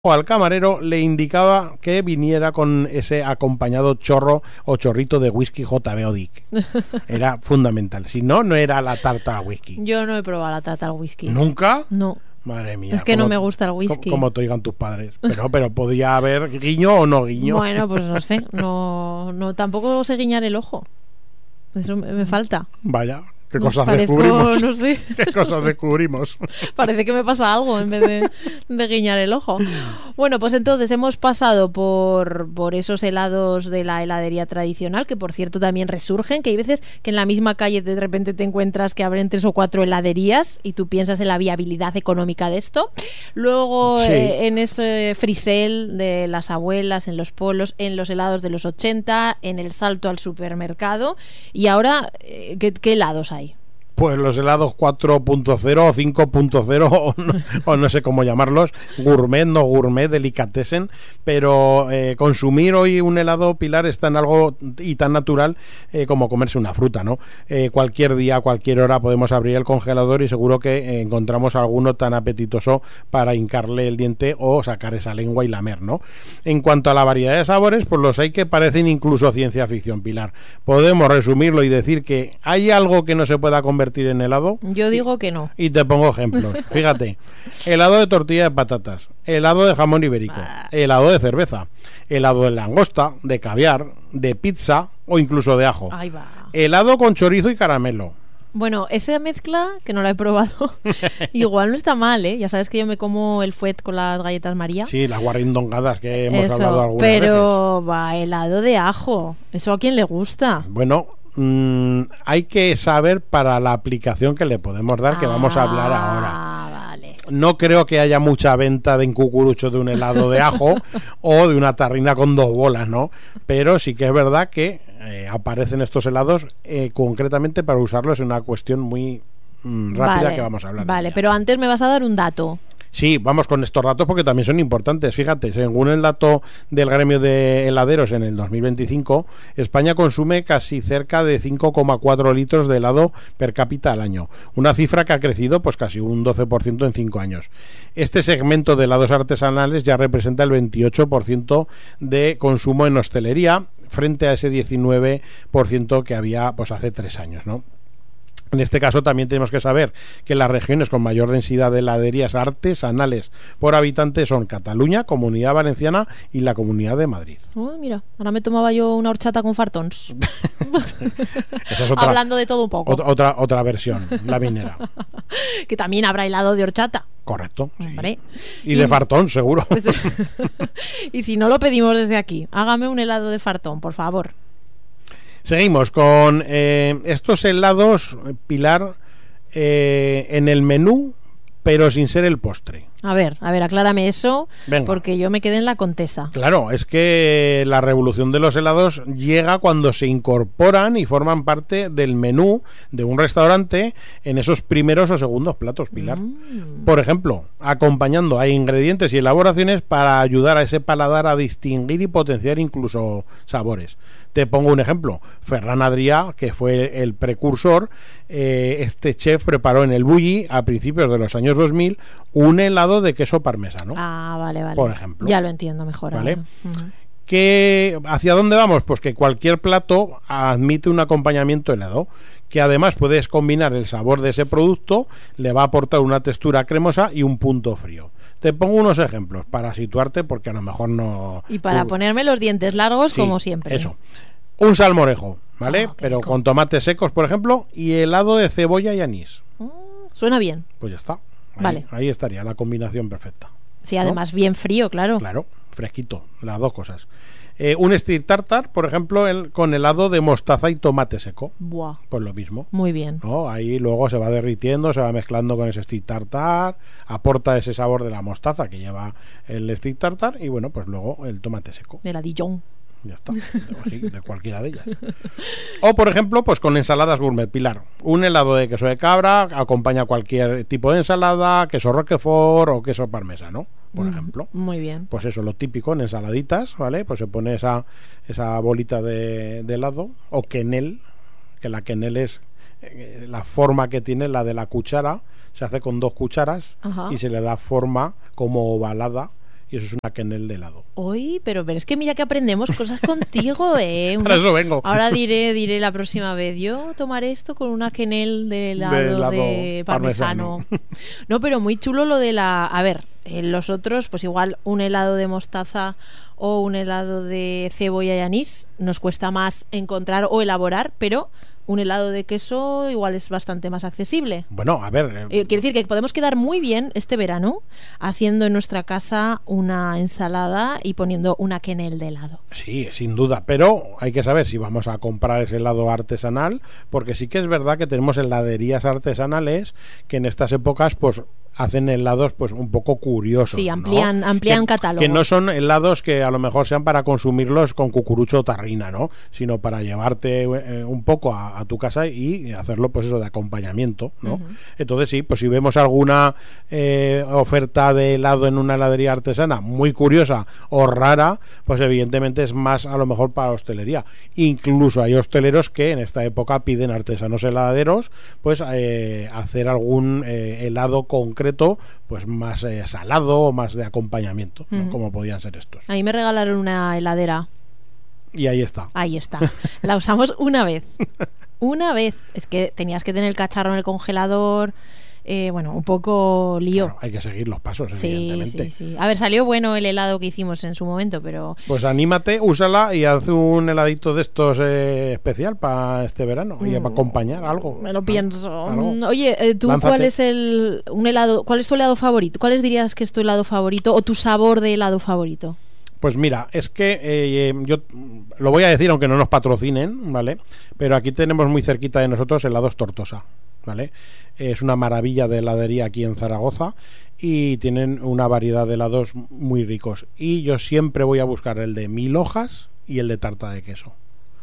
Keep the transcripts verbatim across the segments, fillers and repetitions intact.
o al camarero le indicaba que viniera con ese acompañado chorro o chorrito de whisky J B o Dick. Era fundamental. Si no, no era la tarta al whisky. Yo no he probado la tarta al whisky. ¿Nunca? No. Madre mía. Es que como, no me gusta el whisky. Como, como te oigan tus padres. Pero, pero podía haber guiño o no guiño. Bueno, pues no sé. No, no, tampoco sé guiñar el ojo. Eso me, me falta. Vaya. ¿Qué No, cosas parezco, descubrimos? no sé. ¿Qué cosas descubrimos? Parece que me pasa algo en vez de, de guiñar el ojo. Bueno, pues entonces hemos pasado por, por esos helados de la heladería tradicional, que por cierto también resurgen, que hay veces que en la misma calle de repente te encuentras que abren tres o cuatro heladerías y tú piensas en la viabilidad económica de esto. Luego Sí. eh, en ese frisel de las abuelas, en los polos, en los helados de los ochenta, en el salto al supermercado. Y ahora, eh, ¿qué, qué helados hay? Pues los helados cuatro punto cero o cinco punto cero o no, o no sé cómo llamarlos, gourmet, no gourmet, delicatessen, pero eh, consumir hoy un helado, Pilar, es tan algo y tan natural eh, como comerse una fruta, ¿no? Eh, cualquier día, a cualquier hora podemos abrir el congelador y seguro que eh, encontramos alguno tan apetitoso para hincarle el diente o sacar esa lengua y lamer, ¿no? En cuanto a la variedad de sabores, pues los hay que parecen incluso ciencia ficción, Pilar. Podemos resumirlo y decir que hay algo que no se pueda convertir en helado. Yo digo que no. Y te pongo ejemplos. Fíjate, helado de tortilla de patatas, helado de jamón ibérico, Ah. helado de cerveza, helado de langosta, de caviar, de pizza o incluso de ajo, Ahí va. helado con chorizo y caramelo. Bueno, esa mezcla, que no la he probado, igual no está mal, ¿eh? Ya sabes que yo me como el fuet con las galletas María. Sí, las guarrindongadas que hemos Eso, hablado algunas pero va, helado de ajo. ¿Eso a quién le gusta? veces. Bueno, mmm, hay que saber para la aplicación que le podemos dar, que vamos a hablar ahora. Ah, vale. No creo que haya mucha venta de en cucurucho de un helado de ajo o de una tarrina con dos bolas, ¿no? Pero sí que es verdad que eh, aparecen estos helados eh, concretamente para usarlos en una cuestión muy mm, rápida Vale, que vamos a hablar. de Vale, ella. pero antes me vas a dar un dato. Sí, vamos con estos datos porque también son importantes. Fíjate, según el dato del gremio de heladeros en el dos mil veinticinco, España consume casi cerca de cinco coma cuatro litros de helado per cápita al año. Una cifra que ha crecido pues casi un doce por ciento en cinco años. Este segmento de helados artesanales ya representa el veintiocho por ciento de consumo en hostelería frente a ese diecinueve por ciento que había pues hace tres años, ¿no? En este caso también tenemos que saber que las regiones con mayor densidad de heladerías artesanales por habitante son Cataluña, Comunidad Valenciana y la Comunidad de Madrid. Uy, mira, ahora me tomaba yo una horchata con fartons. Esa es otra, Hablando de todo un poco. otra, otra, otra versión, la minera. Que también habrá helado de horchata. Correcto. Sí. Hombre. Y de fartón, seguro. Y si no, lo pedimos desde aquí. Hágame un helado de fartón, por favor. Seguimos con eh, estos helados, Pilar, eh, en el menú, pero sin ser el postre. A ver, a ver, aclárame eso, Venga. porque yo me quedé en la Contesa. Claro, es que la revolución de los helados llega cuando se incorporan y forman parte del menú de un restaurante en esos primeros o segundos platos, Pilar. Mm. Por ejemplo, acompañando a ingredientes y elaboraciones para ayudar a ese paladar a distinguir y potenciar incluso sabores. Te pongo un ejemplo. Ferran Adrià, que fue el precursor, eh, este chef preparó en el Bulli a principios de los años dos mil un helado de queso parmesano. Ah, vale, vale. Por ejemplo. Ya lo entiendo mejor. Vale. ahora. Ujú. Que, ¿hacia dónde vamos? Pues que cualquier plato admite un acompañamiento helado, que además puedes combinar el sabor de ese producto, le va a aportar una textura cremosa y un punto frío. Te pongo unos ejemplos para situarte, porque a lo mejor no... Y para tú- ponerme los dientes largos, Sí, como siempre. Eso. Un salmorejo, ¿vale? Ah, qué Pero rico. con tomates secos, por ejemplo, y helado de cebolla y anís. Mm, suena bien. Pues ya está. Ahí, Vale. ahí estaría la combinación perfecta. Sí, además bien frío, claro. Claro, fresquito, las dos cosas. Eh, un stick tartar, por ejemplo, el, con helado de mostaza y tomate seco. Buah, Pues lo mismo, muy bien. ¿no? Ahí luego se va derritiendo, se va mezclando con ese stick tartar, aporta ese sabor de la mostaza que lleva el stick tartar y bueno, pues luego el tomate seco. De la Dijon. Ya está, de, sí, de cualquiera de ellas. O por ejemplo, pues con ensaladas gourmet, Pilar. Un helado de queso de cabra acompaña cualquier tipo de ensalada, queso roquefort o queso parmesano, por Mm, ejemplo. Muy bien. Pues eso, lo típico en ensaladitas, ¿vale? Pues se pone esa, esa bolita de, de helado, o quenel, que la quenel es eh, la forma que tiene la de la cuchara, se hace con dos cucharas. Ajá. Y se le da forma como ovalada y eso es una quenelle de helado. Uy, pero, pero es que mira que aprendemos cosas contigo, ¿eh? Para eso vengo. Ahora diré, diré la próxima vez, yo tomaré esto con una quenelle de helado de, helado de parmesano. parmesano. No, pero muy chulo lo de la... A ver, en los otros, pues igual un helado de mostaza o un helado de cebolla y anís nos cuesta más encontrar o elaborar, pero un helado de queso igual es bastante más accesible. Bueno, a ver... Eh, quiere decir que podemos quedar muy bien este verano haciendo en nuestra casa una ensalada y poniendo una quenelle de helado. Sí, sin duda, pero hay que saber si vamos a comprar ese helado artesanal, porque sí que es verdad que tenemos heladerías artesanales que en estas épocas pues hacen helados pues un poco curiosos. Sí, amplían, ¿no? amplían que, catálogo. Que no son helados que a lo mejor sean para consumirlos con cucurucho o tarrina, ¿no? Sino para llevarte eh, un poco a, a tu casa y hacerlo pues eso de acompañamiento, ¿no? Uh-huh. Entonces sí, pues si vemos alguna eh, oferta de helado en una heladería artesana muy curiosa o rara, pues evidentemente es más a lo mejor para hostelería. Incluso hay hosteleros que en esta época piden artesanos heladeros pues eh, hacer algún eh, helado concreto, pues más eh, salado o más de acompañamiento, ¿no? Uh-huh. Como podían ser estos. A mí me regalaron una heladera. Y ahí está. Ahí está. La usamos una vez. Una vez. Es que tenías que tener el cacharro en el congelador. Eh, bueno, un poco lío. Claro, hay que seguir los pasos, sí, evidentemente. Sí, sí. A ver, salió bueno el helado que hicimos en su momento, pero... Pues anímate, úsala y haz un heladito de estos eh, especial para este verano mm. y para acompañar algo. Me lo pienso. ¿Algo? Oye, eh, ¿tú Lánzate. cuál es el un helado? ¿Cuál es tu helado favorito? ¿Cuáles dirías que es tu helado favorito o tu sabor de helado favorito? Pues mira, es que eh, yo lo voy a decir aunque no nos patrocinen, ¿vale? Pero aquí tenemos muy cerquita de nosotros helados Tortosa, ¿vale? Es una maravilla de heladería aquí en Zaragoza y tienen una variedad de helados muy ricos. Y yo siempre voy a buscar el de mil hojas y el de tarta de queso.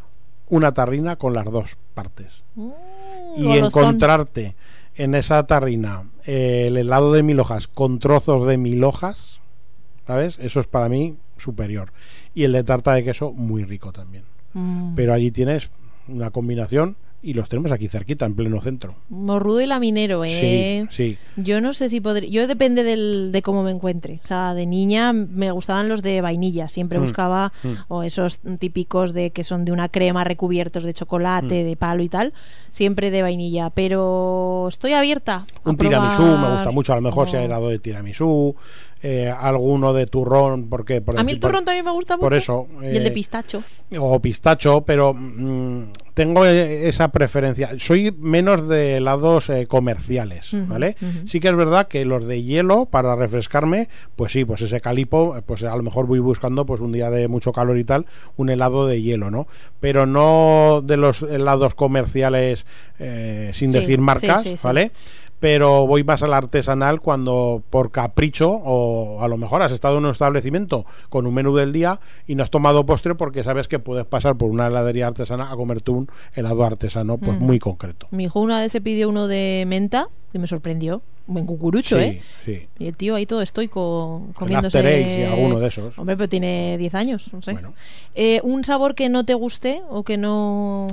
Una tarrina con las dos partes. Mm, y encontrarte en esa tarrina eh, el helado de mil hojas con trozos de mil hojas, ¿sabes? Eso es para mí superior. Y el de tarta de queso muy rico también. Mm. Pero allí tienes una combinación y los tenemos aquí cerquita, en pleno centro. Morrudo y laminero, ¿eh? Sí, sí. Yo no sé si podría... Yo depende del, de cómo me encuentre. O sea, de niña me gustaban los de vainilla. Siempre mm. buscaba mm. o esos típicos de que son de una crema recubiertos de chocolate, mm. de palo y tal. Siempre de vainilla. Pero estoy abierta a Un probar... tiramisú me gusta mucho. A lo mejor no. se ha helado de tiramisú. Eh, alguno de turrón, porque por a mí decir, el turrón por, también me gusta mucho. Por eso. Eh, y el de pistacho. O pistacho, pero mmm, tengo esa preferencia. Soy menos de helados eh, comerciales, uh-huh, ¿vale? Uh-huh. Sí que es verdad que los de hielo, para refrescarme, pues sí, pues ese calipo, pues a lo mejor voy buscando, pues un día de mucho calor y tal, un helado de hielo, ¿no? Pero no de los helados comerciales eh, sin sí, decir marcas, sí, sí, ¿vale? Sí. Pero voy más al artesanal cuando por capricho o a lo mejor has estado en un establecimiento con un menú del día y no has tomado postre porque sabes que puedes pasar por una heladería artesana a comerte un helado artesano pues mm. muy concreto. Mi hijo una vez se pidió uno de menta y me sorprendió. Buen cucurucho, sí, ¿eh? Sí. Y el tío ahí todo estoico comiéndose... El After Eight, alguno de esos. Hombre, pero tiene diez años, no sé. Bueno. Eh, ¿Un sabor que no te guste o que no...?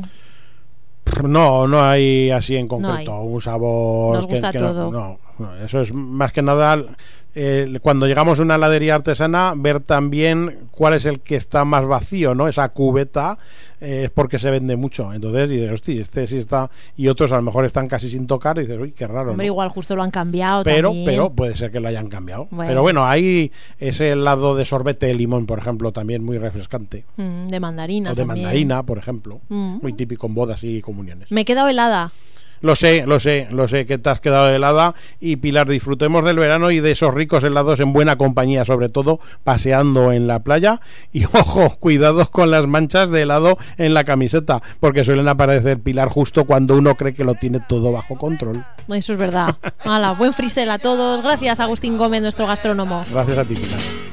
No, no hay así en concreto no un sabor. Nos gusta que, que todo. No, no, eso es más que nada eh, cuando llegamos a una heladería artesana, ver también cuál es el que está más vacío, ¿no? Esa cubeta eh, es porque se vende mucho. Entonces dices, hostia, este sí está. Y otros a lo mejor están casi sin tocar y dices, uy, qué raro. Hombre, ¿no? igual justo lo han cambiado. Pero, también. pero puede ser que lo hayan cambiado. Bueno. Pero bueno, hay ese helado de sorbete de limón, por ejemplo, también muy refrescante. Mm, de mandarina. O de también. mandarina, por ejemplo. Mm. Muy típico en bodas y comuniones. Me he quedado helada. Lo sé, lo sé, lo sé que te has quedado helada. Y Pilar, disfrutemos del verano y de esos ricos helados en buena compañía, sobre todo paseando en la playa. Y ojo, cuidados con las manchas de helado en la camiseta, porque suelen aparecer, Pilar, justo cuando uno cree que lo tiene todo bajo control. Eso es verdad. Hala, buen frisel a todos. Gracias, Agustín Gómez, nuestro gastrónomo. Gracias a ti, Pilar.